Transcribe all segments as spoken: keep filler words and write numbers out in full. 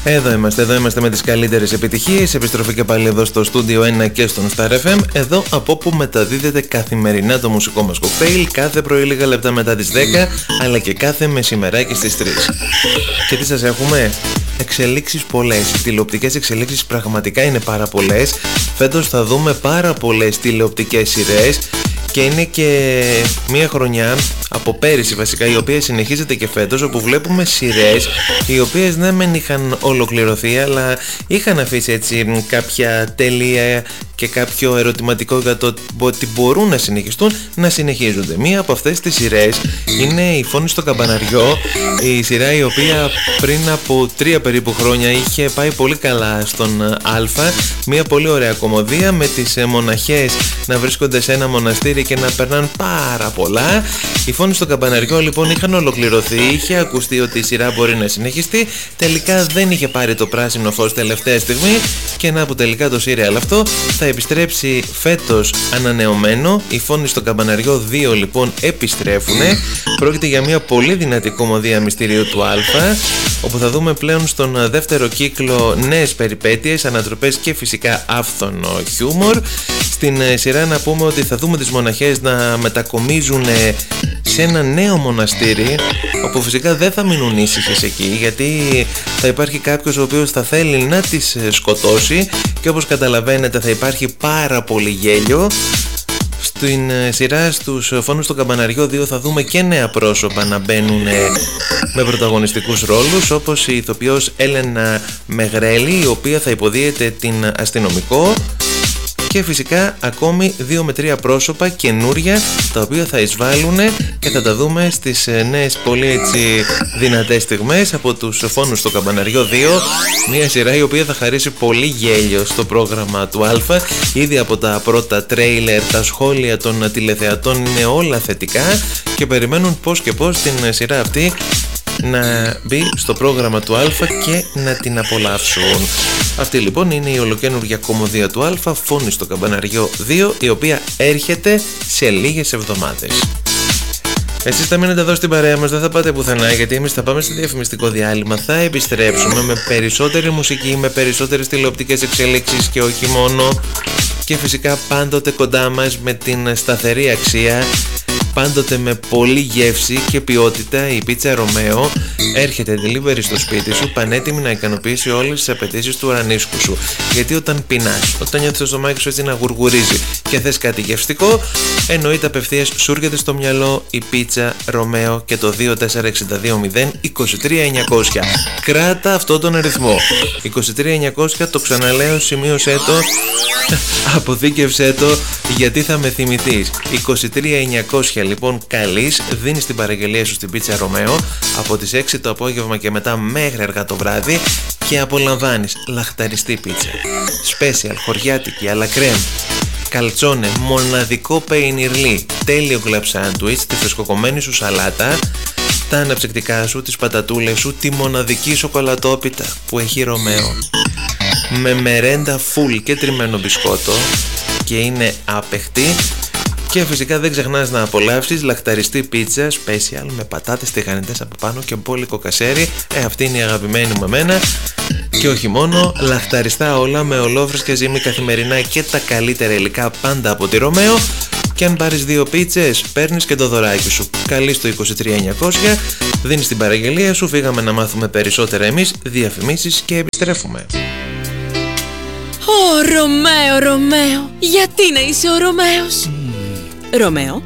Εδώ είμαστε, εδώ είμαστε με τις καλύτερες επιτυχίες. Επιστροφή και πάλι εδώ στο Studio ένα και στον Star εφ εμ. Εδώ από όπου μεταδίδεται καθημερινά το μουσικό μας κοκτέιλ. Κάθε πρωί λίγα λεπτά μετά τις δέκα, αλλά και κάθε μεσημεράκι στις τρεις. Και τι σας έχουμε? Εξελίξεις πολλές. Οι τηλεοπτικές εξελίξεις πραγματικά είναι πάρα πολλές. Φέτος θα δούμε πάρα πολλές τηλεοπτικές σειρές. Και είναι και μια χρονιά από πέρυσι βασικά, η οποία συνεχίζεται και φέτος, όπου βλέπουμε σειρές οι οποίες δεν μεν είχαν ολοκληρωθεί, αλλά είχαν αφήσει έτσι κάποια τελεία και κάποιο ερωτηματικό για το ότι μπορούν να συνεχιστούν, να συνεχίζονται. Μία από αυτές τις σειρές είναι η Φόνη στο Καμπαναριό, η σειρά η οποία πριν από τρία περίπου χρόνια είχε πάει πολύ καλά στον Α. Μια πολύ ωραία κομμωδία με τις μοναχές να βρίσκονται σε ένα μοναστήρι και να περνάνε πάρα πολλά. Οι Φόνοι στο Καμπαναριό λοιπόν είχαν ολοκληρωθεί, είχε ακουστεί ότι η σειρά μπορεί να συνεχιστεί. Τελικά δεν είχε πάρει το πράσινο φως τελευταία στιγμή και να που τελικά το σύριαλ αυτό θα επιστρέψει φέτος ανανεωμένο. Οι Φόνοι στο Καμπαναριό δύο λοιπόν επιστρέφουνε. Πρόκειται για μια πολύ δυνατή κομμωδία μυστηρίου του Α, όπου θα δούμε πλέον στον δεύτερο κύκλο νέες περιπέτειες, ανατροπές και φυσικά άφθονο χιούμορ. Στην σειρά να πούμε ότι θα δούμε τις μοναχές να μετακομίζουν σε ένα νέο μοναστήρι, όπου φυσικά δεν θα μείνουν ήσυχες εκεί, γιατί θα υπάρχει κάποιος ο οποίος θα θέλει να τις σκοτώσει και όπως καταλαβαίνετε θα υπάρχει πάρα πολύ γέλιο. Στην σειρά στους Φόνους στο Καμπαναριό δύο θα δούμε και νέα πρόσωπα να μπαίνουν με πρωταγωνιστικούς ρόλους, όπως η ηθοποιός Έλενα Μεγρέλη, η οποία θα υποδίεται την αστυνομικό, και φυσικά ακόμη δύο με τρία πρόσωπα καινούρια, τα οποία θα εισβάλλουν και θα τα δούμε στις νέες πολύ έτσι δυνατές στιγμές από τους Φόνους στο Καμπαναριό δύο. Μια σειρά η οποία θα χαρίσει πολύ γέλιο στο πρόγραμμα του Α. Ήδη από τα πρώτα τρέιλερ τα σχόλια των τηλεθεατών είναι όλα θετικά και περιμένουν πώς και πώς την σειρά αυτή να μπει στο πρόγραμμα του Α και να την απολαύσουν. Αυτή λοιπόν είναι η ολοκαίνουργια κομμωδία του Α, Φόνοι στο Καμπαναριό δύο, η οποία έρχεται σε λίγες εβδομάδες. Εσείς θα μείνετε εδώ στην παρέα μας, δεν θα πάτε πουθενά, γιατί εμείς θα πάμε στο διαφημιστικό διάλειμμα. Θα επιστρέψουμε με περισσότερη μουσική, με περισσότερες τηλεοπτικές εξελίξεις και όχι μόνο. Και φυσικά πάντοτε κοντά μας με την σταθερή αξία, πάντοτε με πολλή γεύση και ποιότητα, η πίτσα Ρωμαίο έρχεται delivery στο σπίτι σου, πανέτοιμη να ικανοποιήσει όλες τις απαιτήσεις του ουρανίσκου σου. Γιατί όταν πεινάς, όταν νιώθεις το στομάχι σου έτσι να γουργουρίζει και θες κάτι γευστικό, εννοείται απευθείας σου έρχεται στο μυαλό η πίτσα Ρωμαίο και το δύο τέσσερα έξι δύο μηδέν είκοσι τρία εννιακόσια. Κράτα αυτό τον αριθμό. είκοσι τρία εννιακόσια, το ξαναλέω, σημείωσέ το, αποθήκευσέ το, γιατί θα με θυμηθείς. είκοσι τρία εννιακόσια λοιπόν καλείς, δίνεις την παραγγελία σου στην πίτσα Ρωμαίο από τις έξι το απόγευμα και μετά μέχρι αργά το βράδυ και απολαμβάνεις λαχταριστή πίτσα, special, χωριάτικη, αλλά κρέμ, καλτσόνε, μοναδικό πεϊνιρλί, τέλειο κλαμπ σάντουιτς, τη φρεσκοκομμένη σου σαλάτα, τα αναψυκτικά σου, τις πατατούλες σου, τη μοναδική σοκολατόπιτα που έχει Ρωμαίο, με μερέντα full και τριμμένο μπισκότο και είναι άπεχτη. Και φυσικά δεν ξεχνάς να απολαύσεις λαχταριστή πίτσα special με πατάτες τηγανιτές από πάνω και μπόλικο κασέρι. Ε, αυτή είναι η αγαπημένη μου εμένα. Και όχι μόνο, λαχταριστά όλα με ολόφρεσκα ζύμη καθημερινά και τα καλύτερα υλικά πάντα από τη Ρωμαίο. Και αν πάρεις δύο πίτσες, παίρνεις και το δωράκι σου. Καλείς το είκοσι τρία εννιακόσια, δίνεις την παραγγελία σου, φύγαμε να μάθουμε περισσότερα εμείς, διαφημίσεις και επιστρέφουμε. Ω Ρωμαίο, Ρωμαίο, γιατί να είσαι ο Ρωμαίος? Ρωμαίο.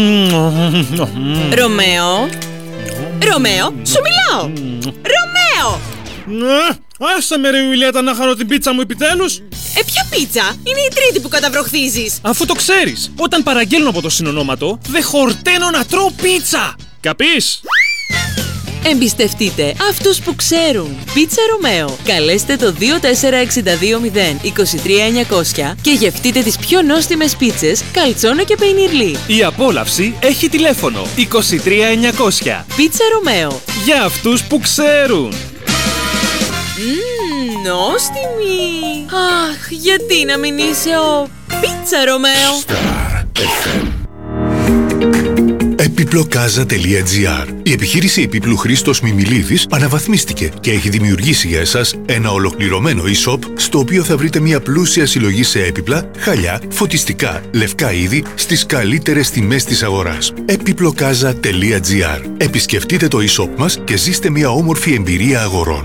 Ρωμαίο. Ρωμαίο, σου μιλάω. Ρωμαίο. Άσε με ρε Ιουλιέτα να χαρώ την πίτσα μου επιτέλους. Ε, ποια πίτσα? Είναι η τρίτη που καταβροχθίζεις. Αφού το ξέρεις, όταν παραγγέλνω από το συνονόματο, δεν χορταίνω να τρώω πίτσα. Καπείς? Εμπιστευτείτε αυτούς που ξέρουν. Πίτσα Ρωμαίο. Καλέστε το δύο τέσσερα έξι δύο μηδέν είκοσι τρία εννιακόσια και γευτείτε τις πιο νόστιμες πίτσες, καλτσόνο και πεϊνιρλί. Η απόλαυση έχει τηλέφωνο είκοσι τρία εννιακόσια. Πίτσα Ρωμαίο. Για αυτούς που ξέρουν. Μμμ, νόστιμη. Αχ, γιατί να μην είσαι ο Πίτσα Ρωμαίο? Star εφ εμ. Επιπλοκάζα τελεία τζι άρ. Η επιχείρηση επίπλου Χρήστος Μιμιλίδης αναβαθμίστηκε και έχει δημιουργήσει για εσάς ένα ολοκληρωμένο e-shop στο οποίο θα βρείτε μια πλούσια συλλογή σε έπιπλα, χαλιά, φωτιστικά, λευκά είδη στις καλύτερες τιμές της αγοράς. Επιπλοκάζα τελεία τζι άρ. Επισκεφτείτε το e-shop μας και ζήστε μια όμορφη εμπειρία αγορών.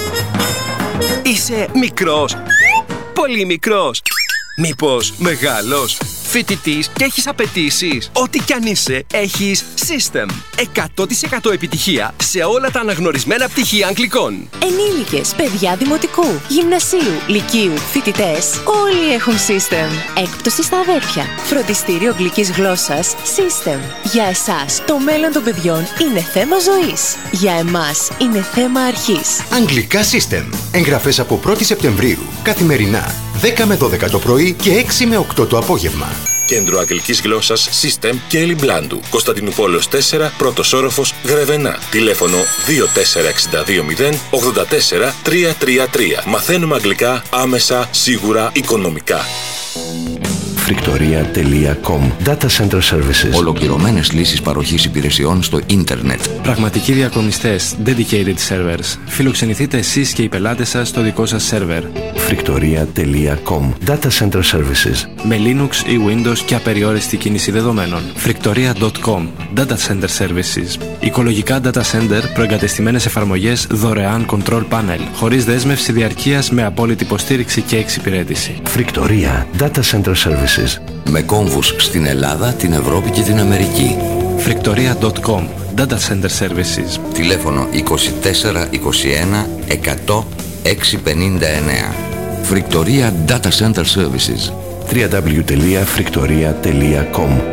Είσαι μικρός, πολύ μικρός, μήπως μεγάλος, φοιτητής και έχεις απαιτήσεις? Ό,τι κι αν είσαι, έχεις System. εκατό τοις εκατό επιτυχία σε όλα τα αναγνωρισμένα πτυχία αγγλικών. Ενήλικες, παιδιά δημοτικού, γυμνασίου, λυκείου, φοιτητές, όλοι έχουν System. Έκπτωση στα αδέρφια. Φροντιστήριο αγγλικής γλώσσας System. Για εσάς, το μέλλον των παιδιών είναι θέμα ζωής. Για εμάς, είναι θέμα αρχής. Αγγλικά System. Εγγραφές από πρώτη Σεπτεμβρίου. Καθημερινά. δέκα με δώδεκα το πρωί και έξι με οκτώ το απόγευμα. Κέντρο Αγγλικής Γλώσσας System και Ελλιμπλάντου. Κωνσταντινούπολεως τέσσερα, πρώτος όροφος, Γρεβενά. Τηλέφωνο δύο τέσσερα έξι δύο μηδέν ογδόντα τέσσερα τριακόσια τριάντα τρία. Μαθαίνουμε αγγλικά άμεσα, σίγουρα, οικονομικά. Φρικτορία τελεία κομ. Data Center Services. Ολοκληρωμένες λύσεις παροχής υπηρεσιών στο ίντερνετ. Πραγματικοί διακομιστές, dedicated servers. Φιλοξενηθείτε εσείς και οι πελάτες σας στο δικό σας σερβερ. Φρικτορία τελεία κομ. Data Center Services. Με Linux ή Windows και απεριόριστη κίνηση δεδομένων. Φρικτορία τελεία κομ. Data Center Services. Οικολογικά data center, προεγκατεστημένες εφαρμογές, δωρεάν control panel. Χωρίς δέσμευση διαρκείας, με απόλυτη υποστήριξη και εξυπηρέτηση. Φρικτορία Data Center Services. Με κόμβους στην Ελλάδα, την Ευρώπη και την Αμερική. Φρικτορία τελεία κομ. Data Center Services. Τηλέφωνο είκοσι τέσσερα είκοσι ένα εκατό εξακόσια πενήντα εννέα. Φρικτορία Data Center Services. double-u double-u double-u τελεία φρικτορία τελεία κομ.